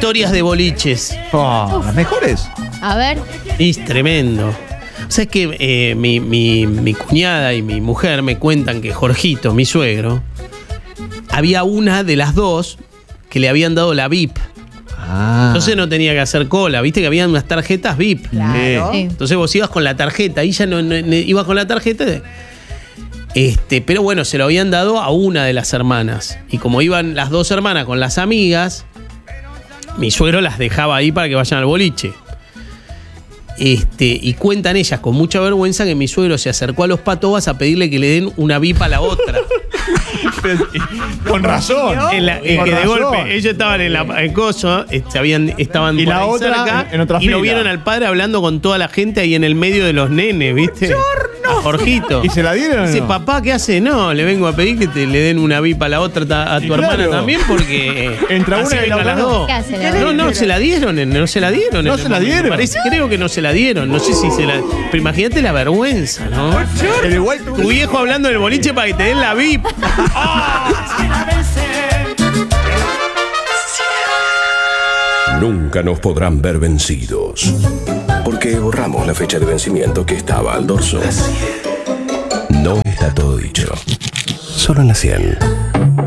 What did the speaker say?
historias de boliches. Las mejores. A ver. Es tremendo. O sea, es que mi cuñada y mi mujer me cuentan que Jorgito, mi suegro, había una de las dos que le habían dado la VIP. Entonces no tenía que hacer cola, viste que habían unas tarjetas VIP. Claro. Sí. Entonces vos ibas con la tarjeta, y ya no ibas con la tarjeta. Pero bueno, se lo habían dado a una de las hermanas. Y como iban las dos hermanas con las amigas, mi suegro las dejaba ahí para que vayan al boliche. Y cuentan ellas con mucha vergüenza que mi suegro se acercó a los Patobas a pedirle que le den una VIP a la otra. Con razón. Que de golpe ellos estaban en el coso, estaban y por la ahí otra cerca, en otra y fila. lo vieron al padre hablando con toda la gente ahí en el medio de los nenes, ¿viste? A Jorgito. ¿Y se la dieron o Dice, no? papá, ¿qué hace? No, le vengo a pedir que le den una VIP a la otra, a tu hermana claro. también, porque Entra así una y la vengan otra las no. dos. ¿Qué hace la No, otra? se la dieron, no se la dieron. No en el se la momento. dieron. Creo que no se la dieron. No sé si se la. Pero imagínate la vergüenza, ¿no? Pero igual Tu viejo hablando del boliche para que te den la VIP. Nunca nos podrán ver vencidos, porque borramos la fecha de vencimiento que estaba al dorso. No está todo dicho, solo en la 100.